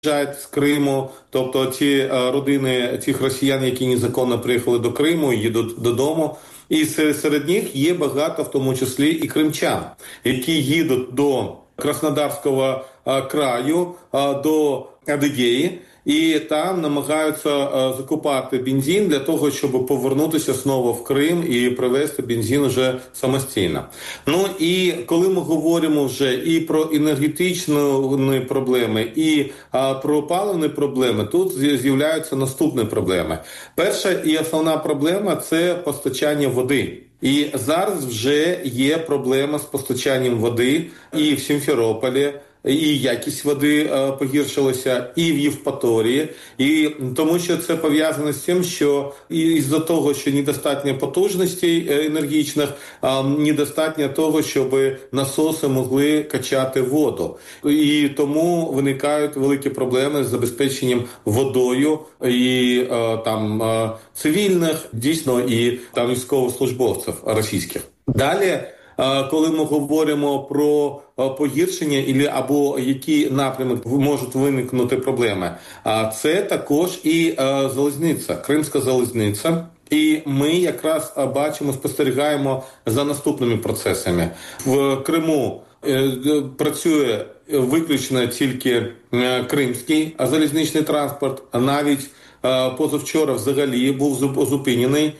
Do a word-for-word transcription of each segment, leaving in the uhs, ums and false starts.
виїжджають з Криму, тобто ті родини тих росіян, які незаконно приїхали до Криму, їдуть додому. І серед них є багато, в тому числі і кримчан, які їдуть до Краснодарського краю, до Адигеї, і там намагаються закупати бензин для того, щоб повернутися знову в Крим і привезти бензин вже самостійно. Ну і коли ми говоримо вже і про енергетичні проблеми, і а, про паливні проблеми, тут з'являються наступні проблеми. Перша і основна проблема – це постачання води. І зараз вже є проблема з постачанням води і в Сімферополі, і якість води е, погіршилася, і в Євпаторії, і тому що це пов'язано з тим, що із-за того, що недостатньо потужностей енергічних, е, недостатньо того, щоб насоси могли качати воду. І тому виникають великі проблеми з забезпеченням водою і е, там е, цивільних, дійсно, і там військовослужбовців російських. Далі, коли ми говоримо про погіршення або які напрями можуть виникнути проблеми, це також і залізниця, Кримська залізниця. І ми якраз бачимо, спостерігаємо за наступними процесами. В Криму працює виключно тільки кримський залізничний транспорт, навіть позавчора взагалі був зупинений,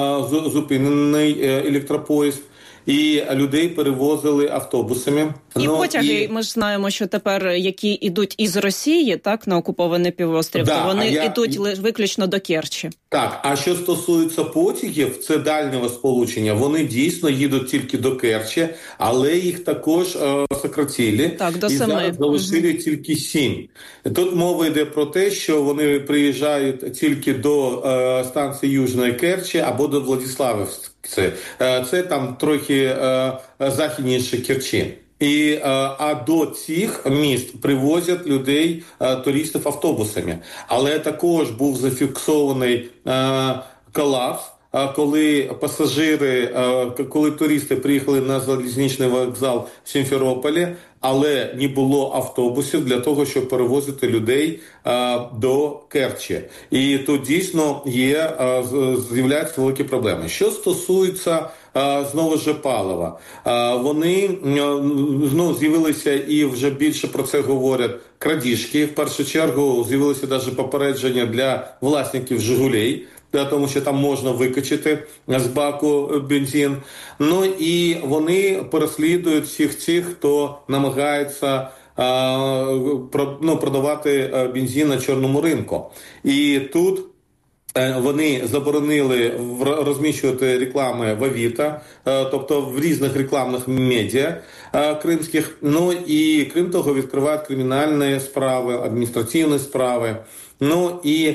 зупинений електропоїзд. І людей перевозили автобусами. І ну, потяги, і... ми ж знаємо, що тепер, які йдуть із Росії, так, на окупований півострів, да, то вони я... йдуть виключно до Керчі. Так, а що стосується потягів, це дальнього сполучення, вони дійсно їдуть тільки до Керчі, але їх також е, сократили. Так, до і семи. зараз залишили угу. тільки сім. Тут мова йде про те, що вони приїжджають тільки до е, станції Южної Керчі або до Владиславівська. Це, це там трохи е, західніше Керчі. І, е, а до цих міст привозять людей, е, туристів автобусами. Але також був зафіксований е, колапс, е, коли пасажири, е, коли туристи приїхали на залізничний вокзал в Сімферополі, але не було автобусів для того, щоб перевозити людей а, до Керчі. І тут дійсно є, а, з'являються великі проблеми. Що стосується а, знову ж палива, а, вони ну, з'явилися і вже більше про це говорять крадіжки. В першу чергу з'явилося навіть попередження для власників «Жигулей», тому що там можна викачати з баку бензин. Ну і вони переслідують всіх цих, хто намагається а, про, ну, продавати бензин на чорному ринку. І тут вони заборонили розміщувати реклами в Авито, тобто в різних рекламних медіа кримських. Ну і крім того, відкривають кримінальні справи, адміністративні справи. Ну і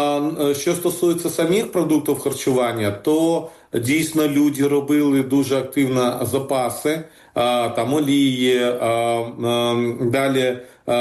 що стосується самих продуктів харчування, то дійсно люди робили дуже активно запаси, там олії, далі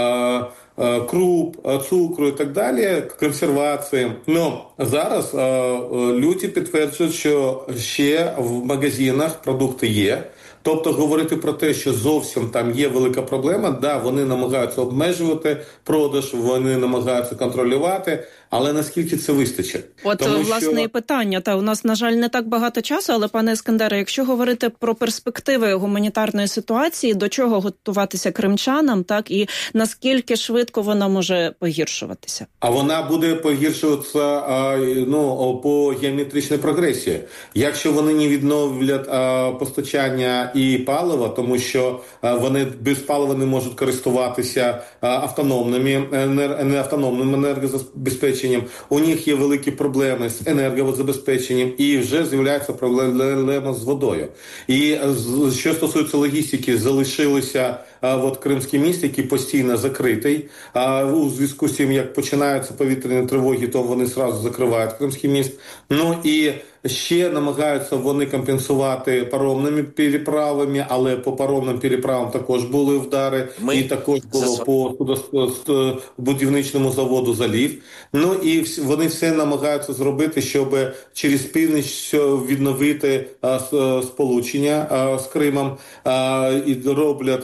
круп, цукру і так далі, консервації. Ну, зараз люди підтверджують, що ще в магазинах продукти є. Тобто говорити про те, що зовсім там є велика проблема, да, вони намагаються обмежувати продаж, вони намагаються контролювати, але наскільки це вистачить? От, Тому, власне, що... питання. Та у нас, на жаль, не так багато часу, але, пане Ескандере, якщо говорити про перспективи гуманітарної ситуації, до чого готуватися кримчанам, так, і наскільки швидко вона може погіршуватися? А вона буде погіршуватися ну, по геометричній прогресії. Якщо вони не відновлять а, постачання і палива, тому що а, вони без палива не можуть користуватися а, автономними, енер... не автономним енергозабезпеченням, у них є великі проблеми з енергозабезпеченням і вже з'являється проблема з водою. І що стосується логістики, залишилися а, от, кримські міст, які постійно закритий. А, у зв'язку з тим, як починаються повітряні тривоги, то вони одразу закривають кримський міст. Ну і ще намагаються вони компенсувати паромними переправами, але по паромним переправам також були вдари. Ми... І також було по будівничному заводу залів. Ну і вони все намагаються зробити, щоб через північ відновити а, сполучення а, з Кримом. А, і роблять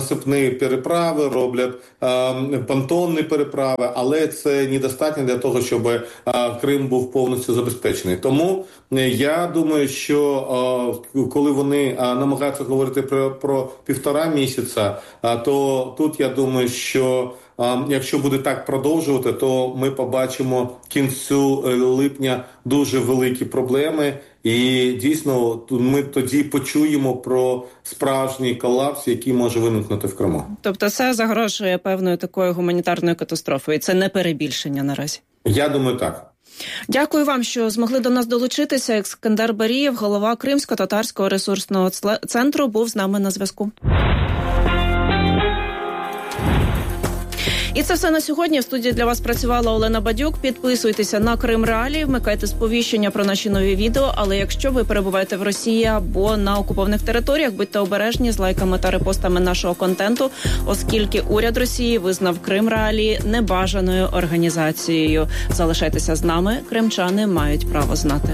насипні переправи, роблять е, понтонні переправи, але це недостатньо для того, щоб е, Крим був повністю забезпечений. Тому я думаю, що е, коли вони е, намагаються говорити про, про півтора місяця, е, то тут я думаю, що якщо буде так продовжувати, то ми побачимо кінцю липня дуже великі проблеми, і дійсно ми тоді почуємо про справжній колапс, який може виникнути в Криму. Тобто це загрожує певною такою гуманітарною катастрофою, це не перебільшення наразі? Я думаю, так. Дякую вам, що змогли до нас долучитися. Ескандер Барієв, голова Кримсько-татарського ресурсного центру, був з нами на зв'язку. І це все на сьогодні. В студії для вас працювала Олена Бадюк. Підписуйтеся на Крим Реалії, вмикайте сповіщення про наші нові відео. Але якщо ви перебуваєте в Росії або на окупованих територіях, будьте обережні з лайками та репостами нашого контенту, оскільки уряд Росії визнав Крим Реалії небажаною організацією. Залишайтеся з нами. Кримчани мають право знати.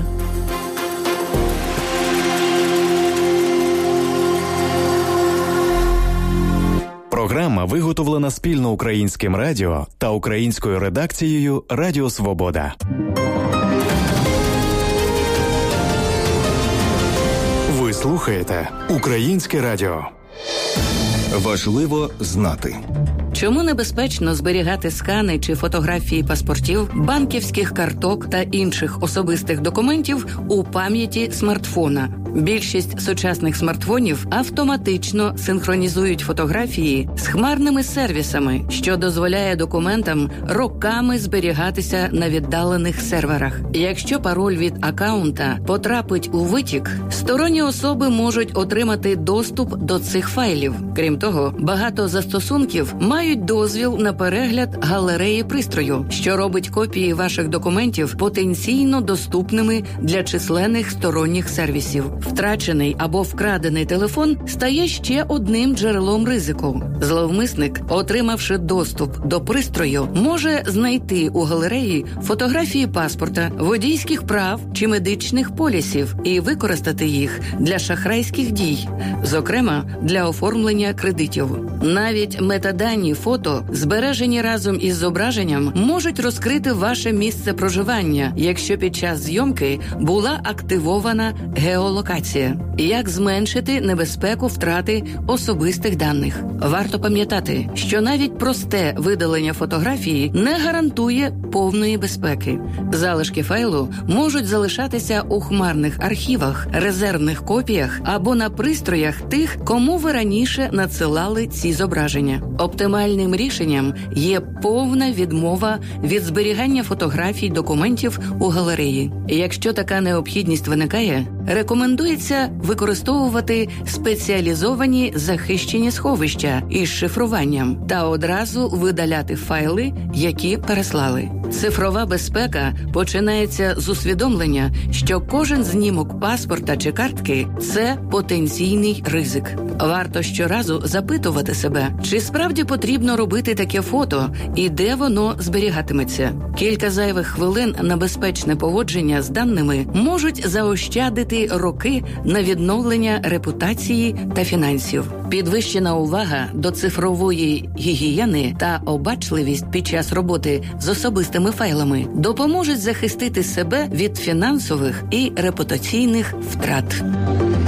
Програма виготовлена спільно Українським радіо та українською редакцією Радіо Свобода. Ви слухаєте Українське радіо. Важливо знати. Чому небезпечно зберігати скани чи фотографії паспортів, банківських карток та інших особистих документів у пам'яті смартфона? Більшість сучасних смартфонів автоматично синхронізують фотографії з хмарними сервісами, що дозволяє документам роками зберігатися на віддалених серверах. Якщо пароль від акаунта потрапить у витік, сторонні особи можуть отримати доступ до цих файлів. Крім того, багато застосунків мають дозвіл на перегляд галереї пристрою, що робить копії ваших документів потенційно доступними для численних сторонніх сервісів. Втрачений або вкрадений телефон стає ще одним джерелом ризику. Зловмисник, отримавши доступ до пристрою, може знайти у галереї фотографії паспорта, водійських прав чи медичних полісів і використати їх для шахрайських дій, зокрема для оформлення кредитів. Навіть метадані фото, збережені разом із зображенням, можуть розкрити ваше місце проживання, якщо під час зйомки була активована геолокація. Як зменшити небезпеку втрати особистих даних? Варто пам'ятати, що навіть просте видалення фотографії не гарантує повної безпеки. Залишки файлу можуть залишатися у хмарних архівах, резервних копіях або на пристроях тих, кому ви раніше надсилали ці зображення. Оптимальним рішенням є повна відмова від зберігання фотографій документів у галереї. Якщо така необхідність виникає, рекомендується використовувати спеціалізовані захищені сховища із шифруванням та одразу видаляти файли, які переслали. Цифрова безпека починається з усвідомлення, що кожен знімок паспорта чи картки – це потенційний ризик. Варто щоразу запитувати себе, чи справді потрібно робити таке фото і де воно зберігатиметься. Кілька зайвих хвилин на безпечне поводження з даними можуть заощадити роки на відновлення репутації та фінансів. Підвищена увага до цифрової гігієни та обачливість під час роботи з особистими файлами допоможуть захистити себе від фінансових і репутаційних втрат.